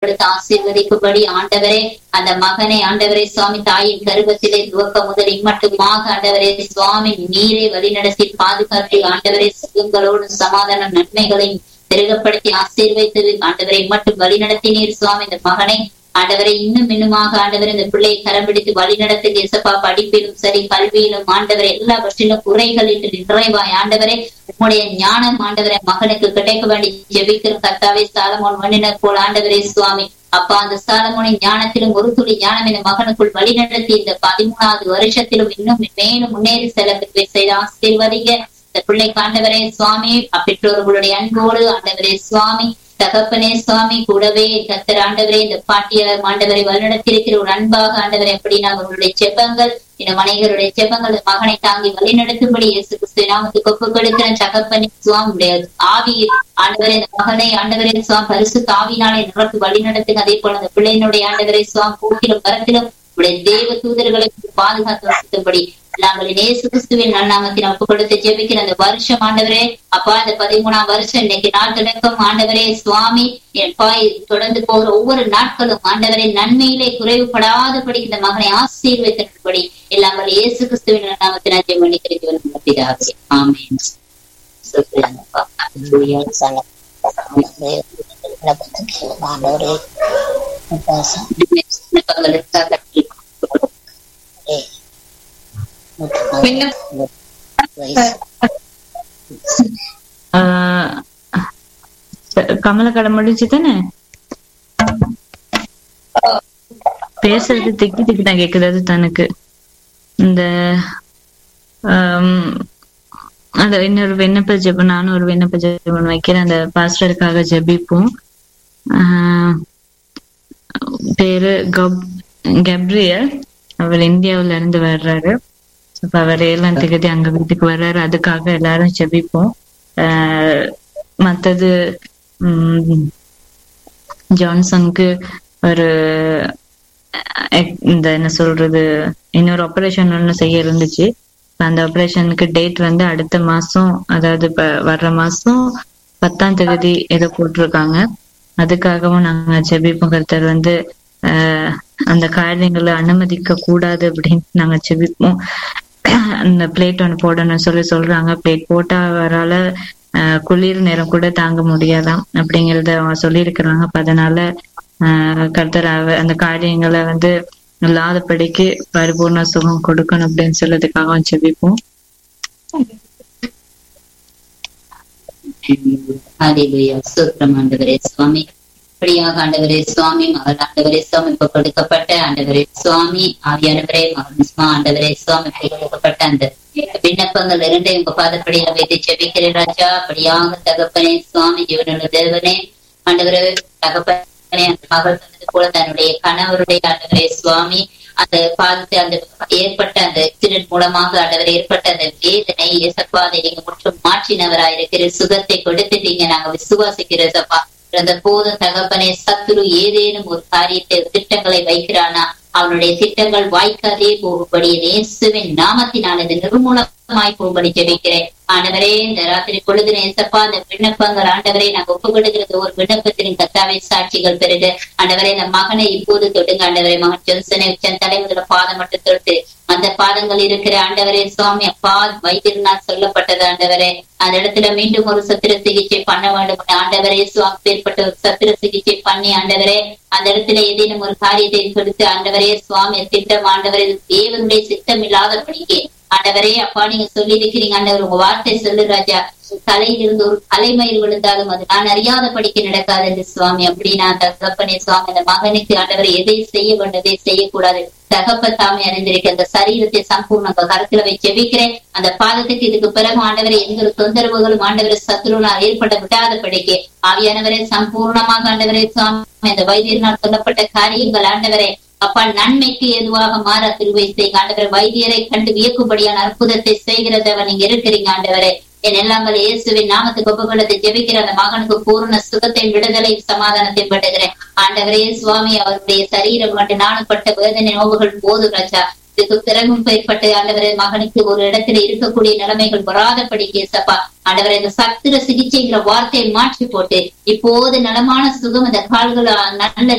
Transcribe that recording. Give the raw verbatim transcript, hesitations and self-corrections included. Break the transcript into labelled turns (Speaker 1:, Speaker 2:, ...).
Speaker 1: பொறுப்படுத்த ஆசீர்வதிக்கும்படி ஆண்டவரே அந்த மகனை ஆண்டவரே சுவாமி தாயின் கருவத்திலே துவக்க முதல் இம்மட்டுமாக ஆண்டவரே சுவாமி நீரே வழிநடத்தி பாதுகாத்து ஆண்டவரே சுகங்களோடு சமாதான நன்மைகளையும் பெருகப்படுத்தி ஆசீர்வைத்தது ஆண்டவரை மட்டும் வழி நடத்தினீர் சுவாமி. இந்த மகனை ஆண்டவரை இன்னும் இன்னுமாக ஆண்டவர் இந்த பிள்ளையை கரம் பிடித்து வழி நடத்தி இயேசப்பா படிப்பிலும் சரி கல்வியிலும் ஆண்டவரை எல்லாவற்றிலும் குறைகள் என்று நிறைவாய் ஆண்டவரே உம்முடைய ஞானம் ஆண்டவரை மகனுக்கு கிடைக்க வேண்டி ஜெபிக்கிற கர்த்தாவே சாலமோன் மன்னினர் போல் ஆண்டவரே சுவாமி அப்பா அந்த சாலமோனின் ஞானத்திலும் ஒரு துளி ஞானம் இந்த மகனுக்குள் வழி நடத்தி இந்த பதிமூணாவது வருஷத்திலும் இன்னும் மேலும் முன்னேறி செல்ல செய்த ஆசீர்வதிங்க. இந்த பிள்ளைக்கு ஆண்டவரே சுவாமி பெற்றோர்களுடைய அன்போடு ஆண்டவரே சுவாமி தகப்பனே சுவாமி கூடவே கர்த்தர் ஆண்டவரே இந்த பாட்டியார் ஆண்டவரை வழிநடத்தியிருக்கிற ஒரு அன்பாக ஆண்டவரை எப்படின்னா அவர்களுடைய செபங்கள் இந்த மனைகளுடைய செபங்கள் மகனை தாங்கி வழிநடத்தும்படி இயேசு கிறிஸ்து நாமத்துக்கு ஒப்புக் கொடுக்கிற தகப்பனே சுவாமி உடைய ஆவி ஆண்டவரே இந்த மகனை ஆண்டவரே சுவாமி பரிசுத்த ஆவியினாலே நிரப்பி வழி நடத்துங்க. அதே போல அந்த பிள்ளையினுடைய ஆண்டவரை சுவாமி கூட்டிலும் கரத்திலும் உடைய தேவ தூதர்களுக்கு பாதுகாத்து வசிக்கும்படி நாங்கள் இயேசு கிறிஸ்துவின் நன்னாமத்தின் ஒப்பு கொடுத்து ஜெபிக்கிற அந்த வருஷம் ஆண்டவரே அப்பா இந்த பதிமூணாம் வருஷம் இன்னைக்கு நாள் தொடக்கம் ஆண்டவரே சுவாமி பாய் தொடர்ந்து போகிற ஒவ்வொரு நாட்களும் ஆண்டவரை நன்மையிலே குறைவுபடாதபடி இந்த மகனை ஆசீர்வதித்தபடி எல்லாம் இயேசு கிறிஸ்துவின் நன்னாமத்தின் ஜெபம் பண்ணிக்கிறது. ஆமென்.
Speaker 2: கமல கடை முடிச்சு தானே பேசுறது திக்கி திக்கி தான் கேக்குது. அது தனக்கு இந்த அந்த இன்னொரு விண்ணப்ப ஜெபம் நானும் ஒரு விண்ணப்ப ஜெபம் வைக்கிறேன். அந்த பாஸ்டருக்காக ஜெபிப்போம். ஆஹ் பேரு கப்ரியல். அவர் இந்தியாவில இருந்து வர்றாரு. இப்ப அவர் ஏழாம் தேதி அங்க வீட்டுக்கு வர்றாரு. அதுக்காக எல்லாரும் ஜெபிப்போம். ஆஹ் மத்தது உம் ஜான்சனுக்கு ஒரு இந்த என்ன சொல்றது இன்னொரு ஆபரேஷன் ஒண்ணு செய்ய இருந்துச்சு. அந்த ஆபரேஷனுக்கு டேட் வந்து அடுத்த மாசம், அதாவது இப்ப வர்ற மாசம் பத்தாம் தேதி ஏதோ போட்டிருக்காங்க. அதுக்காகவும் நாங்க ஜெபிப்போம். கர்த்தர் வந்து ஆஹ் அந்த காரியங்களை அனுமதிக்க கூடாது அப்படின்னு நாங்க ஜெபிப்போம். அந்த பிளேட் ஒண்ணு போடணும்னு சொல்லி சொல்றாங்க. பிளேட் போட்டா அவரால ஆஹ் குளிர் நேரம் கூட தாங்க முடியாதாம் அப்படிங்கறத அவங்க சொல்லியிருக்கிறாங்க. அப்ப அதனால ஆஹ் கர்த்தர் அந்த காரியங்களை வந்து இல்லாதபடிக்கு பரிபூர்ண சுகம் கொடுக்கணும் அப்படின்னு சொல்றதுக்காக ஜெபிப்போம்.
Speaker 1: சுவாமி அப்படியாக ஆண்டவரே சுவாமி மகள் ஆண்டவரே சுவாமி இப்ப கொடுக்கப்பட்ட ஆண்டவரே சுவாமி ஆவியானவரே மகன் ஆண்டவரே சுவாமி கொடுக்கப்பட்ட அந்த விண்ணப்பங்கள் இரண்டையும் உங்க பாதப்படியில வைத்து ஜெபிக்கிறேன் ராஜா. அப்படியாக தகப்பனே சுவாமி ஜீவனுள்ள தேவனே ஆண்டவரே தகப்பனே அந்த மகள் சொன்னது போல தன்னுடைய கணவருடைய ஆண்டவரே சுவாமி அந்த பார்த்து அந்த ஏற்பட்ட அந்த ஆக்சிடென்ட் மூலமாக ஆண்டவர் ஏற்பட்ட அந்த வேதனை இயேசப்பா அதை நீங்க முற்றும் மாற்றினவராயிருக்கிற சுகத்தை கொடுத்துட்டீங்க. நாங்க விசுவாசிக்கிறோம் சப்பா. அந்த போதும் தகப்பனே சத்துரு ஏதேனும் ஒரு காரியத்தை திட்டங்களை வைக்கிறானா அவனுடைய திட்டங்கள் வாய்க்காதே போகும்படி இயேசுவின் நாமத்தினால் இந்த நிர்மூலமாய் போகும்படி ஜெபிக்கிறேன். ஆண்டவரே இந்த ராத்திரி பொழுது நேசப்பா அந்த விண்ணப்பங்கள் ஆண்டவரே நாங்க ஒப்பு கொடுக்கிறது ஒரு விண்ணப்பத்தின் கத்தாவை சாட்சிகள் பெருக ஆண்டவரே இந்த மகனை இப்போது தொடுங்க. ஆண்டவரே மகன் ஜென்சனை உச்சன் தலைமுதல பாதம் மட்டும் தொட்டு அந்த பாதங்கள் இருக்கிற ஆண்டவரே சுவாமி அப்பா வைத்தியனால் சொல்லப்பட்டது ஆண்டவரே அந்த இடத்துல மீண்டும் ஒரு சத்திர சிகிச்சை பண்ண வேண்டும் ஆண்டவரே சுவாமி ஏற்பட்ட ஒரு சத்திர சிகிச்சை பண்ணி ஆண்டவரே அந்த இடத்துல ஏதேனும் ஒரு காரியத்தை கொடுத்து ஆண்டவரே சுவாமி திட்டம் ஆண்டவரே தேவனுடைய சித்தம் இல்லாதபடிக்கு ஆண்டவரே அப்பா நீங்க சொல்லி இருக்கிறீங்க ஆண்டவர் உங்க வார்த்தை சொல்லு ராஜா. தலையில் இருந்து ஒரு தலைமயில் விழுந்தாலும் அது நான் அறியாத படிக்க நடக்காது என்று சுவாமி. அப்படி நான் தகப்பனே சுவாமி அந்த மகனுக்கு ஆண்டவர் எதை செய்ய வேண்டதை செய்யக்கூடாது தகப்ப தாமே அறிந்திருக்க அந்த சரீரத்தை சம்பூர்ண கருத்துல வச்சு ஜெபிக்கிறேன். அந்த பாதத்துக்கு இதுக்கு பிறகு ஆண்டவரை எந்த ஒரு தொந்தரவுகளும் ஆண்டவரை சத்துருனால் ஏற்பட விடாத படிக்க ஆவியானவரை சம்பூர்ணமாக ஆண்டவரே சுவாமி அந்த வைத்தியனால் சொல்லப்பட்ட காரியங்கள் ஆண்டவரே அப்பா நன்மைக்கு எதுவாக மாற திருவை செய்ய ஆண்டவரை வைத்தியரை கண்டு வியக்கும்படியான அற்புதத்தை செய்கிறதவர் நீங்க இருக்கிறீங்க ஆண்டவரே. என் எல்லாங்கள் இயேசுவின் நாமத்துக்கு ஒப்புக்கொள்ளத்தை ஜெபிக்கிற அந்த மகனுக்கு பூர்ண சுகத்தை விடுதலை சமாதானத்தை பட்டுகிறேன் ஆண்டவரே சுவாமி. அவருடைய சரீரம் மட்டும் நாணப்பட்ட வேதனை நோவுகள் போது ராஜா இதுக்கு பிறகும் பெயர்பட்ட ஆண்டவரே மகனுக்கு ஒரு இடத்துல இருக்கக்கூடிய நிலைமைகள் வராதபடி கேசப்பா ஆண்டவரை இந்த சத்திர சிகிச்சைங்கிற வார்த்தையை மாற்றி போட்டு இப்போது நலமான சுகம் இந்த கால்கள் நல்ல